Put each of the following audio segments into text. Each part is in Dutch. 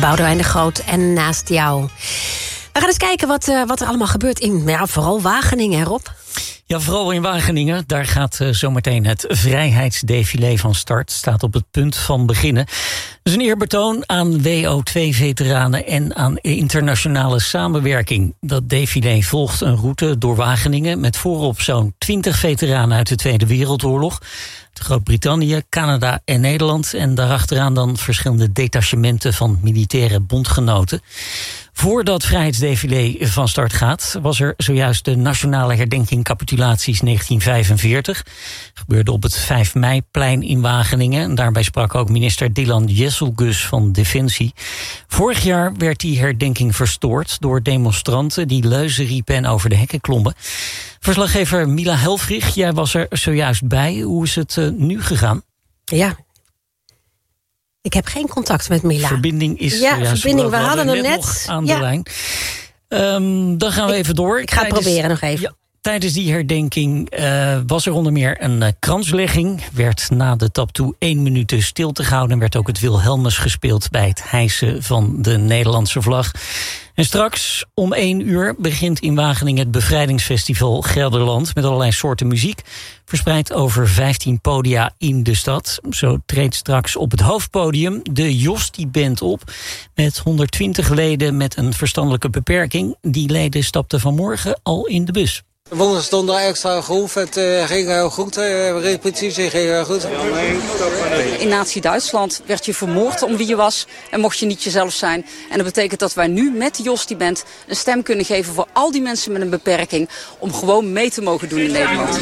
Boudewijn de Groot en Naast jou. We gaan eens kijken wat er allemaal gebeurt in vooral Wageningen, Rob. Ja, vooral in Wageningen. Daar gaat zometeen het vrijheidsdefilé van start. Staat op het punt van beginnen. Dus een eerbetoon aan WO2-veteranen en aan internationale samenwerking. Dat defilé volgt een route door Wageningen met voorop zo'n 20 veteranen uit de Tweede Wereldoorlog. Groot-Brittannië, Canada en Nederland. En daarachteraan dan verschillende detachementen van militaire bondgenoten. Voordat vrijheidsdefilé van start gaat, was er zojuist de nationale herdenking capitulaties 1945. Gebeurde op het 5 meiplein in Wageningen. En daarbij sprak ook minister Dylan Jesselgus van Defensie. Vorig jaar werd die herdenking verstoord door demonstranten die leuzen riepen en over de hekken klommen. Verslaggever Mila Helfrich, jij was er zojuist bij. Hoe is het nu gegaan? Ja. Ik heb geen contact met Mila. Verbinding is verbinding. We hadden hem net nog aan de lijn. Dan gaan we even door. Ik ga het proberen nog even. Ja, tijdens die herdenking was er onder meer een kranslegging. Werd na de tap toe 1 minuut stilte gehouden. En werd ook het Wilhelmus gespeeld bij het hijsen van de Nederlandse vlag. En straks om 1 uur begint in Wageningen het bevrijdingsfestival Gelderland. Met allerlei soorten muziek. Verspreid over 15 podia in de stad. Zo treedt straks op het hoofdpodium de Josti Band op. Met 120 leden met een verstandelijke beperking. Die leden stapten vanmorgen al in de bus. Woensdag stond er extra groef. Het ging heel goed. De repetitie ging heel goed. In Nazi-Duitsland werd je vermoord om wie je was en mocht je niet jezelf zijn. En dat betekent dat wij nu met de Josti Band een stem kunnen geven voor al die mensen met een beperking. Om gewoon mee te mogen doen in Nederland.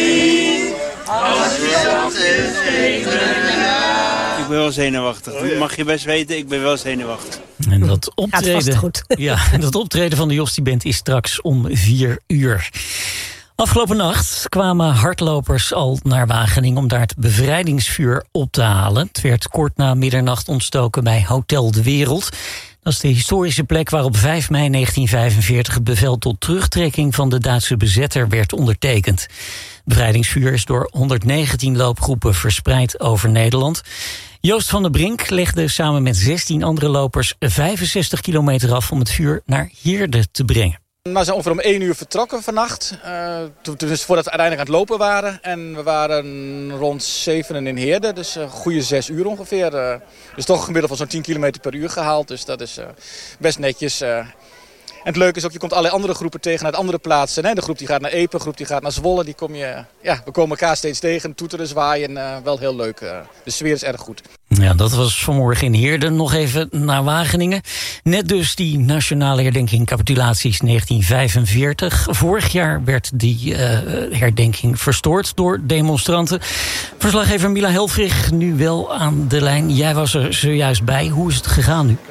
Ik ben wel zenuwachtig. Dat mag je best weten, ik ben wel zenuwachtig. En dat optreden van de Josti Band is straks om 4 uur. Afgelopen nacht kwamen hardlopers al naar Wageningen om daar het bevrijdingsvuur op te halen. Het werd kort na middernacht ontstoken bij Hotel de Wereld. Dat is de historische plek waar op 5 mei 1945 het bevel tot terugtrekking van de Duitse bezetter werd ondertekend. Het bevrijdingsvuur is door 119 loopgroepen verspreid over Nederland. Joost van der Brink legde samen met 16 andere lopers 65 kilometer af om het vuur naar Heerde te brengen. We zijn ongeveer om 1 uur vertrokken vannacht. Dus voordat we uiteindelijk aan het lopen waren. En we waren rond 7 in Heerde. Dus een goede 6 uur ongeveer. Dus toch een gemiddelde van zo'n 10 kilometer per uur gehaald. Dus dat is best netjes. En het leuke is ook, je komt allerlei andere groepen tegen uit andere plaatsen. De groep die gaat naar Epe, de groep die gaat naar Zwolle. We komen elkaar steeds tegen, toeteren, zwaaien. Wel heel leuk. De sfeer is erg goed. Ja, dat was vanmorgen in Heerden. Nog even naar Wageningen. Net dus die nationale herdenking capitulaties 1945. Vorig jaar werd die herdenking verstoord door demonstranten. Verslaggever Mila Helfrich nu wel aan de lijn. Jij was er zojuist bij. Hoe is het gegaan nu?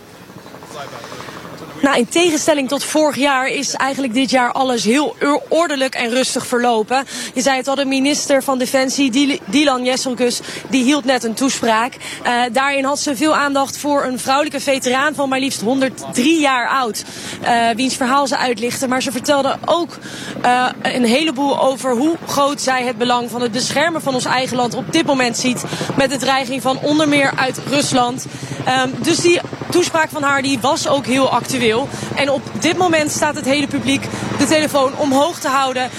Nou, in tegenstelling tot vorig jaar is eigenlijk dit jaar alles heel ordelijk en rustig verlopen. Je zei het al, de minister van Defensie, Dylan Jesselgus, die hield net een toespraak. Daarin had ze veel aandacht voor een vrouwelijke veteraan van maar liefst 103 jaar oud. Wiens verhaal ze uitlichtte. Maar ze vertelde ook een heleboel over hoe groot zij het belang van het beschermen van ons eigen land op dit moment ziet. Met de dreiging van onder meer uit Rusland. Dus die toespraak van haar die was ook heel actueel. En op dit moment staat het hele publiek de telefoon omhoog te houden